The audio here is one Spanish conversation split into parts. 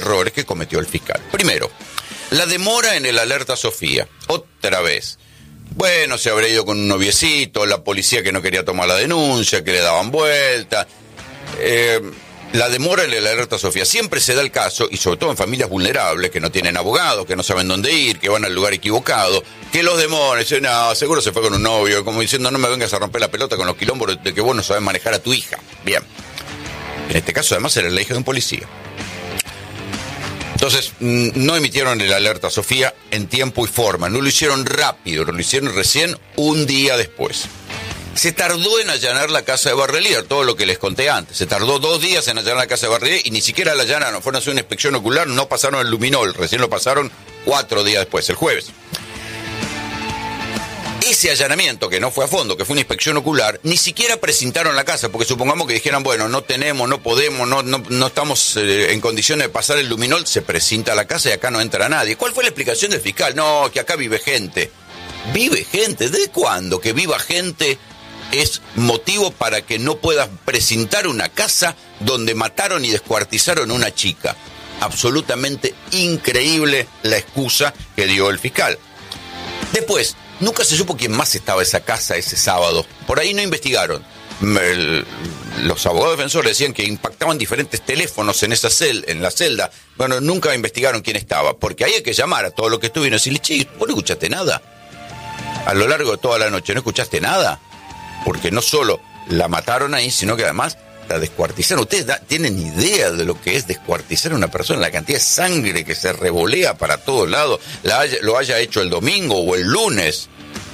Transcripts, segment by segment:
errores que cometió el fiscal. Primero, la demora en el alerta Sofía. Otra vez. Bueno, se habría ido con un noviecito, la policía que no quería tomar la denuncia, que le daban vuelta. La demora en el alerta Sofía. Siempre se da el caso, y sobre todo en familias vulnerables, que no tienen abogados, que no saben dónde ir, que van al lugar equivocado, que los demonios, no, seguro se fue con un novio, como diciendo, no me vengas a romper la pelota con los quilombos de que vos no sabés manejar a tu hija. Bien. En este caso, además, era la hija de un policía. Entonces, no emitieron el alerta Sofía en tiempo y forma, no lo hicieron rápido, lo hicieron recién un día después. Se tardó en allanar la casa de Barrelier, todo lo que les conté antes. Se tardó 2 días en allanar la casa de Barrelier y ni siquiera la allanaron. Fueron a hacer una inspección ocular, no pasaron el luminol, recién lo pasaron 4 días después, el jueves. Ese allanamiento, que no fue a fondo, que fue una inspección ocular, ni siquiera presentaron la casa, porque supongamos que dijeran, bueno, no tenemos, no podemos, no estamos en condiciones de pasar el luminol, se presenta la casa y acá no entra nadie. ¿Cuál fue la explicación del fiscal? No, que acá vive gente. ¿Vive gente? ¿Desde cuándo que viva gente es motivo para que no puedas presentar una casa donde mataron y descuartizaron a una chica? Absolutamente increíble la excusa que dio el fiscal. Después, nunca se supo quién más estaba en esa casa ese sábado. Por ahí no investigaron. Los abogados defensores decían que impactaban diferentes teléfonos en la celda. Bueno, nunca investigaron quién estaba, porque ahí hay que llamar a todos los que estuvieron y decirle, che, ¿vos no escuchaste nada? A lo largo de toda la noche, ¿no escuchaste nada? Porque no solo la mataron ahí, sino que además la descuartizaron. ¿Ustedes tienen idea de lo que es descuartizar a una persona? La cantidad de sangre que se revolea para todos lados, lo haya hecho el domingo o el lunes.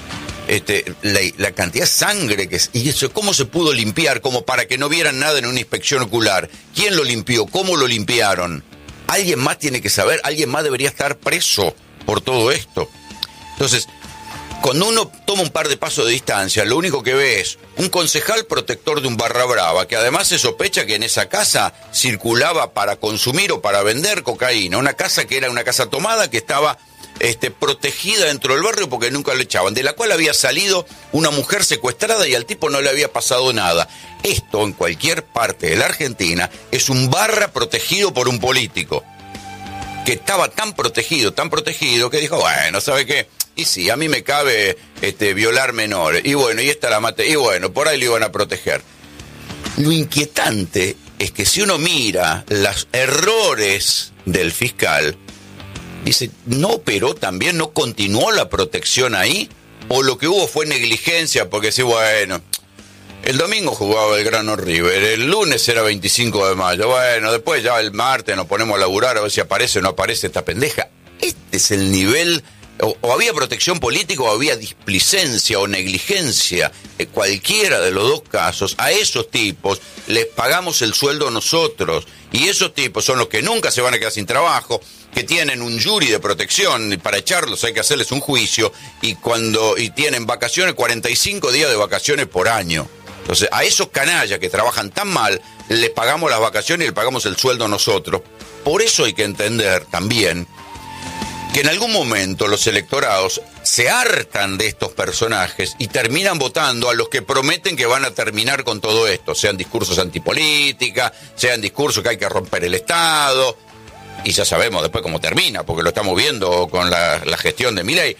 La cantidad de sangre que es. Y eso, ¿cómo se pudo limpiar? Como para que no vieran nada en una inspección ocular. ¿Quién lo limpió? ¿Cómo lo limpiaron? Alguien más tiene que saber, alguien más debería estar preso por todo esto. Entonces, cuando uno toma un par de pasos de distancia, lo único que ve es un concejal protector de un barra brava, que además se sospecha que en esa casa circulaba para consumir o para vender cocaína. Una casa que era una casa tomada, que estaba protegida dentro del barrio porque nunca lo echaban, de la cual había salido una mujer secuestrada y al tipo no le había pasado nada. Esto en cualquier parte de la Argentina es un barra protegido por un político, que estaba tan protegido, que dijo, bueno, ¿sabe qué? Y sí, a mí me cabe violar menores. Y bueno, y esta la maté. Y bueno, por ahí lo iban a proteger. Lo inquietante es que si uno mira los errores del fiscal, dice, no operó también, no continuó la protección ahí, o lo que hubo fue negligencia, porque sí, bueno, el domingo jugaba Belgrano River, el lunes era 25 de mayo, bueno, después ya el martes nos ponemos a laburar a ver si aparece o no aparece esta pendeja. Este es el nivel. O había protección política o había displicencia o negligencia. Cualquiera de los dos casos, a esos tipos les pagamos el sueldo nosotros. Y esos tipos son los que nunca se van a quedar sin trabajo, que tienen un jury de protección, y para echarlos hay que hacerles un juicio, y tienen vacaciones, 45 días de vacaciones por año. Entonces, a esos canallas que trabajan tan mal, les pagamos las vacaciones y les pagamos el sueldo nosotros. Por eso hay que entender también que en algún momento los electorados se hartan de estos personajes y terminan votando a los que prometen que van a terminar con todo esto, sean discursos antipolítica, sean discursos que hay que romper el Estado, y ya sabemos después cómo termina, porque lo estamos viendo con la gestión de Milei.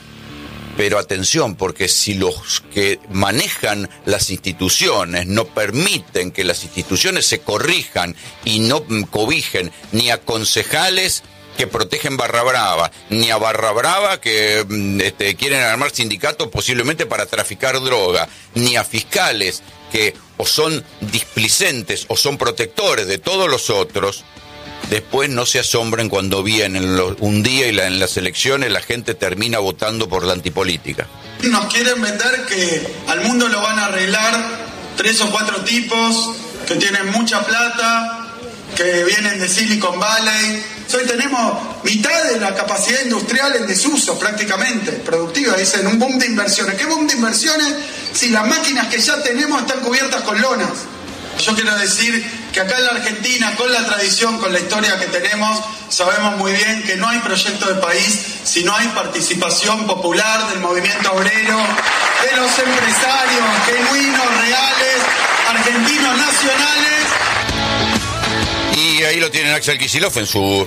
Pero atención, porque si los que manejan las instituciones no permiten que las instituciones se corrijan y no cobijen ni a concejales que protegen Barra Brava, ni a Barra Brava que quieren armar sindicatos posiblemente para traficar droga, ni a fiscales que o son displicentes o son protectores de todos los otros, después no se asombren cuando vienen un día y en las elecciones la gente termina votando por la antipolítica. Nos quieren vender que al mundo lo van a arreglar 3 o 4 tipos que tienen mucha plata, que vienen de Silicon Valley. Hoy tenemos mitad de la capacidad industrial en desuso, prácticamente, productiva. Dicen un boom de inversiones. ¿Qué boom de inversiones si las máquinas que ya tenemos están cubiertas con lonas? Yo quiero decir que acá en la Argentina, con la tradición, con la historia que tenemos, sabemos muy bien que no hay proyecto de país si no hay participación popular del movimiento obrero, de los empresarios genuinos, reales, argentinos nacionales. Y ahí lo tienen Axel Kicillof en su